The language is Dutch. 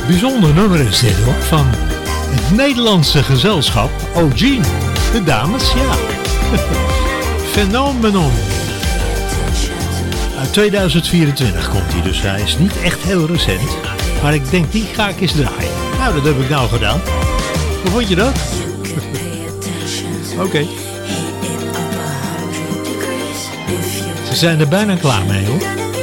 Bijzonder nummer is dit hoor, van het Nederlandse gezelschap O'Gene. De dames, ja. Phenomenon. Uit 2024 komt hij, dus hij is niet echt heel recent. Maar ik denk, die ga ik eens draaien. Nou, dat heb ik nou gedaan. Hoe vond je dat? Oké. Ze zijn er bijna klaar mee hoor.